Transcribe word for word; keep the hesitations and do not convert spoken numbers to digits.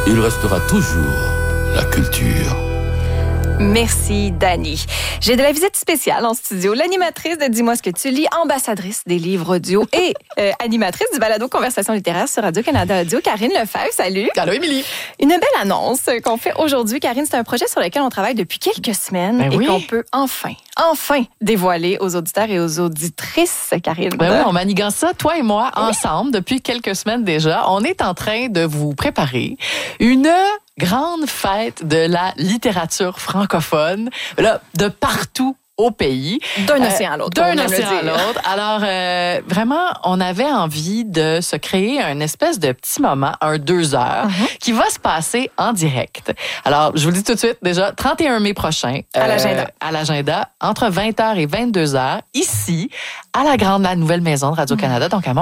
il restera toujours la culture. Merci, Dani. J'ai de la visite spéciale en studio. L'animatrice de Dis-moi ce que tu lis, ambassadrice des livres audio et euh, animatrice du balado Conversation littéraire sur Radio-Canada Audio, Karine Lefebvre. Salut. Allô, Émilie. Une belle annonce qu'on fait aujourd'hui, Karine. C'est un projet sur lequel on travaille depuis quelques semaines ben et oui. qu'on peut enfin, enfin dévoiler aux auditeurs et aux auditrices, Karine. Ben oui, on manigance ça, toi et moi, ensemble, depuis quelques semaines déjà. On est en train de vous préparer une grande fête de la littérature francophone, là, de partout au pays. D'un Euh, océan à l'autre. D'un on vient de océan le à dire. l'autre. Alors, euh, vraiment, on avait envie de se créer un espèce de petit moment, un deux heures, Uh-huh. qui va se passer en direct. Alors, je vous le dis tout de suite, déjà, trente et un mai prochain. À l'agenda. À l'agenda, entre vingt heures et vingt-deux heures, ici, à la Grande, la nouvelle maison de Radio-Canada, donc à Montréal.